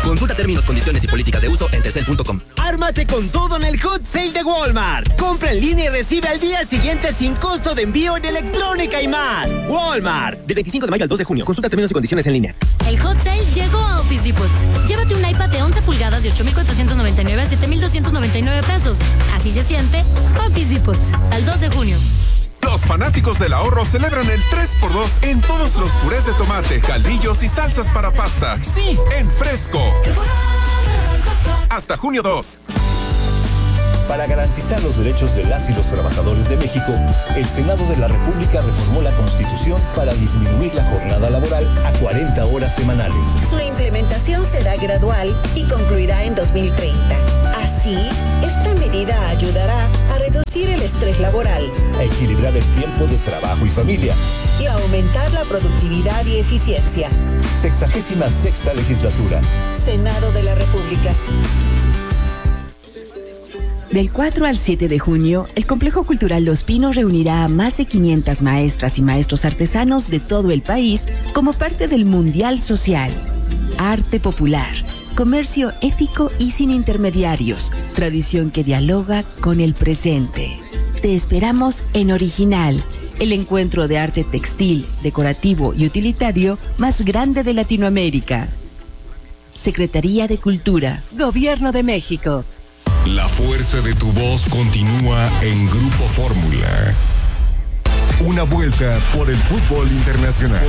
Consulta términos, condiciones y políticas de uso en telcel.com. Ármate con todo en el Hot Sale de Walmart. Compra en línea y recibe al día siguiente sin costo de envío en electrónica y más. Walmart. Del 25 de mayo al 2 de junio. Consulta términos y condiciones en línea. El Hot Sale llegó a Office Depot. Llévate un iPad de 11 pulgadas de 8,499 a 7,299 pesos. Así se siente Office Depot. Al 2 de junio. Los fanáticos del ahorro celebran el 3x2 en todos los purés de tomate, caldillos y salsas para pasta. Sí, en Fresco. Hasta junio 2. Para garantizar los derechos de las y los trabajadores de México, el Senado de la República reformó la Constitución para disminuir la jornada laboral a 40 horas semanales. Su implementación será gradual y concluirá en 2030. Así, esta medida ayudará a reducir el estrés laboral, a equilibrar el tiempo de trabajo y familia y a aumentar la productividad y eficiencia. 66ª legislatura. Senado de la República. Del 4 al 7 de junio, el Complejo Cultural Los Pinos reunirá a más de 500 maestras y maestros artesanos de todo el país como parte del Mundial Social. Arte popular, comercio ético y sin intermediarios, tradición que dialoga con el presente. Te esperamos en Original, el encuentro de arte textil, decorativo y utilitario más grande de Latinoamérica. Secretaría de Cultura, Gobierno de México. La fuerza de tu voz continúa en Grupo Fórmula. Una vuelta por el fútbol internacional.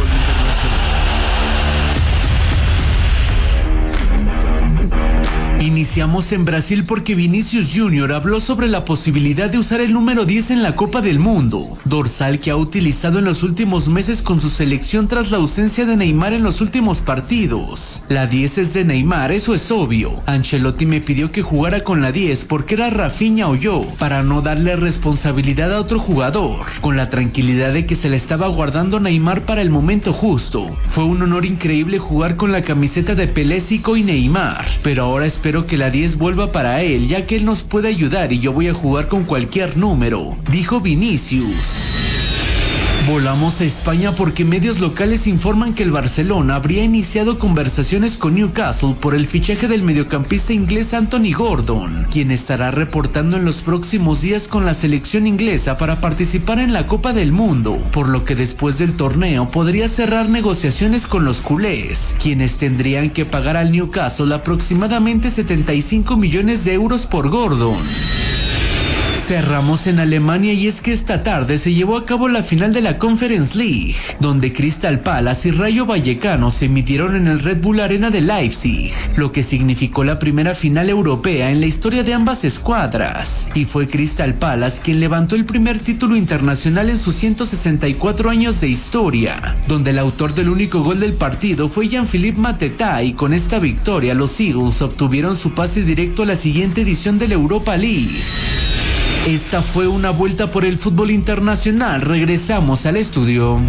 Iniciamos en Brasil porque Vinicius Junior habló sobre la posibilidad de usar el número 10 en la Copa del Mundo, dorsal que ha utilizado en los últimos meses con su selección tras la ausencia de Neymar en los últimos partidos. La 10 es de Neymar, eso es obvio. Ancelotti me pidió que jugara con la 10 porque era Rafinha o yo, para no darle responsabilidad a otro jugador, con la tranquilidad de que se le estaba guardando Neymar para el momento justo. Fue un honor increíble jugar con la camiseta de Pelé, Zico y Neymar, pero ahora espero que la 10 vuelva para él, ya que él nos puede ayudar y yo voy a jugar con cualquier número, dijo Vinicius. Volamos a España porque medios locales informan que el Barcelona habría iniciado conversaciones con Newcastle por el fichaje del mediocampista inglés Anthony Gordon, quien estará reportando en los próximos días con la selección inglesa para participar en la Copa del Mundo, por lo que después del torneo podría cerrar negociaciones con los culés, quienes tendrían que pagar al Newcastle aproximadamente 75 millones de euros por Gordon. Cerramos en Alemania y es que esta tarde se llevó a cabo la final de la Conference League, donde Crystal Palace y Rayo Vallecano se midieron en el Red Bull Arena de Leipzig, lo que significó la primera final europea en la historia de ambas escuadras, y fue Crystal Palace quien levantó el primer título internacional en sus 164 años de historia, donde el autor del único gol del partido fue Jean-Philippe Mateta, y con esta victoria los Eagles obtuvieron su pase directo a la siguiente edición de la Europa League. Esta fue una vuelta por el fútbol internacional. Regresamos al estudio.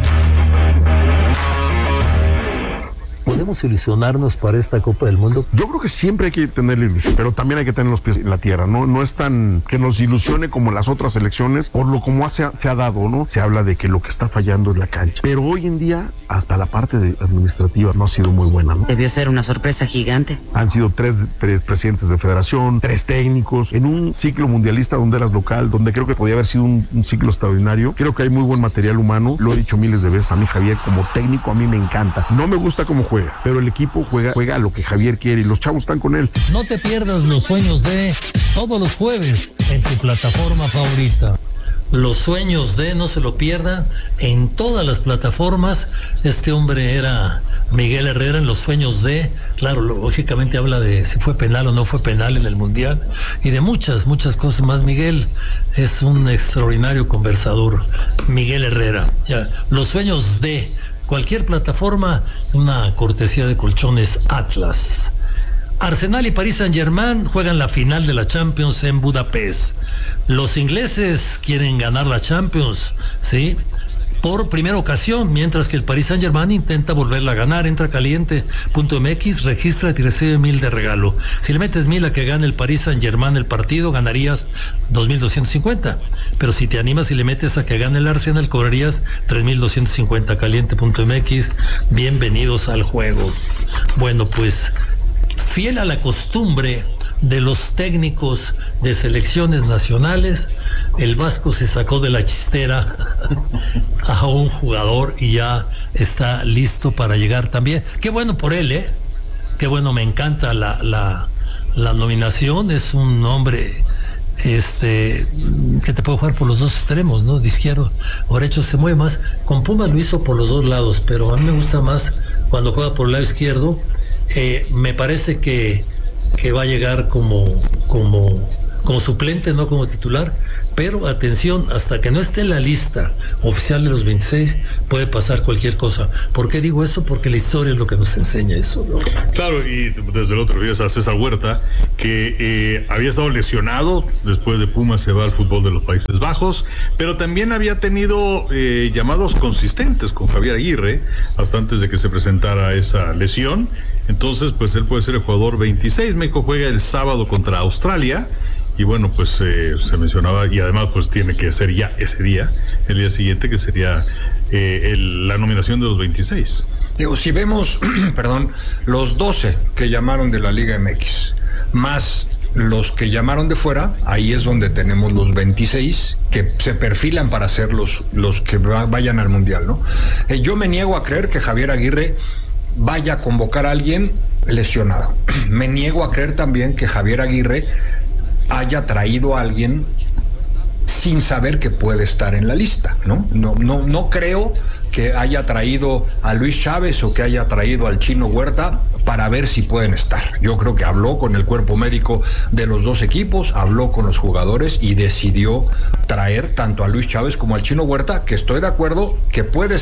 ¿Podemos ilusionarnos para esta Copa del Mundo? Yo creo que siempre hay que tener la ilusión, pero también hay que tener los pies en la tierra, ¿no? No es tan que nos ilusione como las otras selecciones, por lo como se ha dado, ¿no? Se habla de que lo que está fallando es la cancha. Pero hoy en día, hasta la parte administrativa no ha sido muy buena, ¿no? Debió ser una sorpresa gigante. Han sido tres presidentes de federación, 3 técnicos, en un ciclo mundialista donde eras local, donde creo que podía haber sido un ciclo extraordinario. Creo que hay muy buen material humano, lo he dicho miles de veces. A mí Javier como técnico a mí me encanta. No me gusta cómo juega, pero el equipo juega a lo que Javier quiere y los chavos están con él. No te pierdas Los Sueños de todos los jueves en tu plataforma favorita. Los Sueños de, no se lo pierdan, en todas las plataformas. Este hombre era Miguel Herrera en Los Sueños de, claro, lógicamente habla de si fue penal o no fue penal en el Mundial y de muchas cosas más. Miguel es un extraordinario conversador, Miguel Herrera. Ya, Los Sueños de cualquier plataforma, una cortesía de Colchones Atlas. Arsenal y Paris Saint-Germain juegan la final de la Champions en Budapest. Los ingleses quieren ganar la Champions, ¿sí?, por primera ocasión, mientras que el Paris Saint-Germain intenta volverla a ganar. Entra caliente.mx, registra y recibe 1,000 de regalo. Si le metes 1,000 a que gane el Paris Saint-Germain el partido, ganarías 2,250. Pero si te animas y le metes a que gane el Arsenal, cobrarías 3,250. Caliente.mx, bienvenidos al juego. Bueno, pues fiel a la costumbre de los técnicos de selecciones nacionales, el Vasco se sacó de la chistera a un jugador y ya está listo para llegar también. Qué bueno por él, qué bueno, me encanta la nominación. Es un hombre que te puede jugar por los dos extremos, ¿no? De izquierdo o derecho, se mueve más. Con Pumas lo hizo por los dos lados, pero a mí me gusta más cuando juega por el lado izquierdo. Me parece que va a llegar como suplente, no como titular, pero atención, hasta que no esté en la lista oficial de los 26 puede pasar cualquier cosa. ¿Por qué digo eso? Porque la historia es lo que nos enseña eso, ¿no? Claro, y desde el otro día a César Huerta, que había estado lesionado, después de Pumas se va al fútbol de los Países Bajos, pero también había tenido llamados consistentes con Javier Aguirre, hasta antes de que se presentara esa lesión. Entonces, pues él puede ser el jugador 26. México juega el sábado contra Australia. Y bueno, pues se mencionaba, y además pues tiene que ser ya ese día, el día siguiente, que sería la nominación de los 26. Digo, si vemos, perdón, los 12 que llamaron de la Liga MX, más los que llamaron de fuera, ahí es donde tenemos los 26 que se perfilan para ser los que vayan al Mundial, ¿no? Yo me niego a creer que Javier Aguirre vaya a convocar a alguien lesionado. Me niego a creer también que Javier Aguirre haya traído a alguien sin saber que puede estar en la lista, ¿no? No creo que haya traído a Luis Chávez o que haya traído al Chino Huerta para ver si pueden estar. Yo creo que habló con el cuerpo médico de los dos equipos, habló con los jugadores y decidió traer tanto a Luis Chávez como al Chino Huerta, que estoy de acuerdo que pueden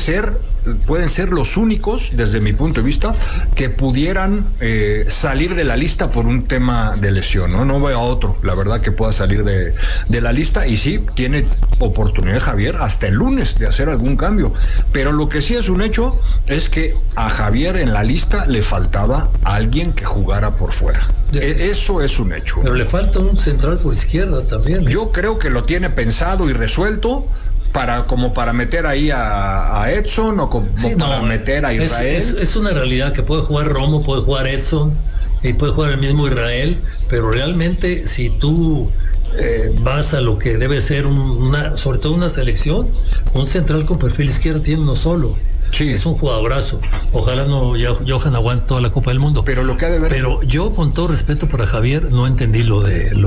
ser los únicos, desde mi punto de vista, que pudieran salir de la lista por un tema de lesión, ¿no? No veo a otro, la verdad, que pueda salir de la lista, y sí, tiene oportunidad Javier hasta el lunes de hacer algún cambio, pero lo que sí es un hecho es que a Javier en la lista le faltaba alguien que jugara por fuera. Eso es un hecho. Pero le falta un central por izquierda también. Yo creo que lo tiene pensado y resuelto para meter ahí a Edson o para meter a Israel. Es una realidad que puede jugar Romo, puede jugar Edson y puede jugar el mismo Israel, pero realmente si tú vas a lo que debe ser sobre todo una selección, un central con perfil izquierdo tiene uno solo. Sí. Es un jugadorazo. Ojalá Johan aguante toda la Copa del Mundo. Pero lo que ha de ver. Pero yo, con todo respeto para Javier, no entendí lo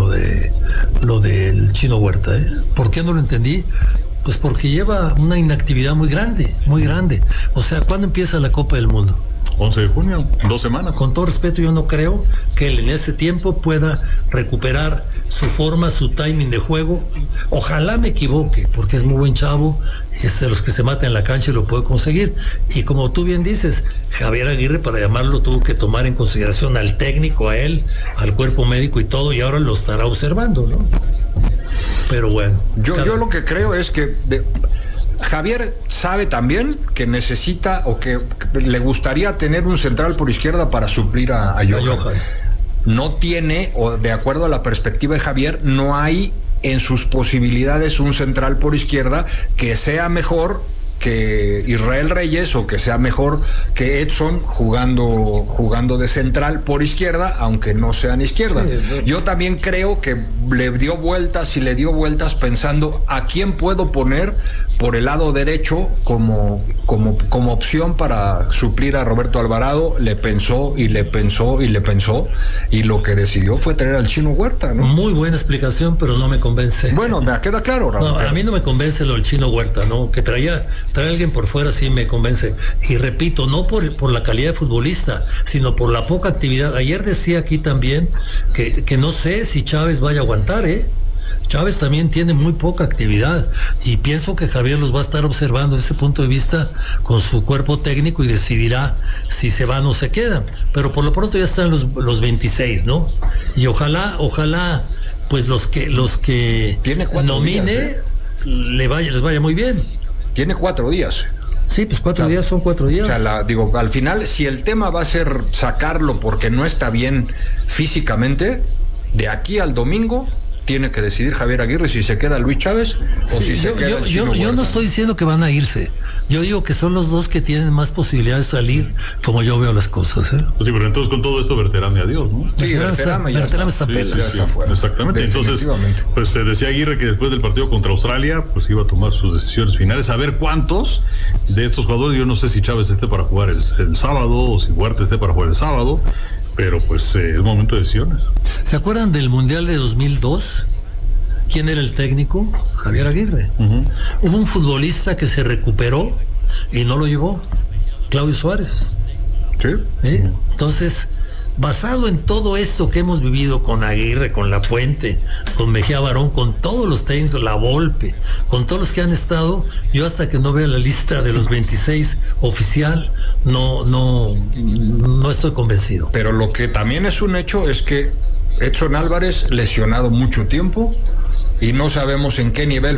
del Chino Huerta. ¿Por qué no lo entendí? Pues porque lleva una inactividad muy grande, muy grande. O sea, ¿cuándo empieza la Copa del Mundo? 11 de junio, 2 semanas. Con todo respeto, yo no creo que él en ese tiempo pueda recuperar su forma, su timing de juego. Ojalá me equivoque, porque es muy buen chavo, es de los que se mata en la cancha y lo puede conseguir. Y como tú bien dices, Javier Aguirre, para llamarlo, tuvo que tomar en consideración al técnico, a él, al cuerpo médico y todo, y ahora lo estará observando, ¿no? Pero bueno. Yo lo que creo es que Javier sabe también que necesita o que le gustaría tener un central por izquierda para suplir a Johan. No tiene, o de acuerdo a la perspectiva de Javier, no hay en sus posibilidades un central por izquierda que sea mejor que Israel Reyes o que sea mejor que Edson jugando de central por izquierda, aunque no sean izquierda. Yo también creo que le dio vueltas pensando a quién puedo poner por el lado derecho como opción para suplir a Roberto Alvarado. Le pensó y lo que decidió fue traer al Chino Huerta, ¿no? Muy buena explicación, pero no me convence. Bueno, me queda claro, Raúl. No, a mí no me convence lo del Chino Huerta, ¿no? Que trae alguien por fuera sí me convence. Y repito, no por la calidad de futbolista, sino por la poca actividad. Ayer decía aquí también que no sé si Chávez vaya a aguantar, Chávez también tiene muy poca actividad y pienso que Javier los va a estar observando desde ese punto de vista con su cuerpo técnico y decidirá si se van o se quedan. Pero por lo pronto ya están los 26, ¿no? Y ojalá pues los que nomine les vaya muy bien. Tiene 4 días. Sí, pues 4 días son 4 días. O sea, al final, si el tema va a ser sacarlo porque no está bien físicamente, de aquí al domingo tiene que decidir Javier Aguirre si se queda Luis Chávez o si se queda el Chino Huerta. Yo no estoy diciendo que van a irse. Yo digo que son los dos que tienen más posibilidades de salir, como yo veo las cosas, ¿eh? Pues sí, pero entonces con todo esto Berterame adiós, ¿no? Sí, Berterame está pela. Sí, exactamente. Entonces, pues se decía Aguirre que después del partido contra Australia, pues iba a tomar sus decisiones finales, a ver cuántos de estos jugadores, yo no sé si Chávez esté para jugar el sábado, o si Huerta esté para jugar el sábado, pero pues es momento de decisiones. ¿Se acuerdan del Mundial de 2002? ¿Quién era el técnico? Javier Aguirre. Hubo un futbolista que se recuperó y no lo llevó, Claudio Suárez. ¿Qué? Entonces, basado en todo esto que hemos vivido con Aguirre, con Lapuente, con Mejía Barón, con todos los técnicos, la Volpe, con todos los que han estado, yo hasta que no vea la lista de los 26 oficial, no estoy convencido. Pero lo que también es un hecho es que Edson Álvarez lesionado mucho tiempo y no sabemos en qué nivel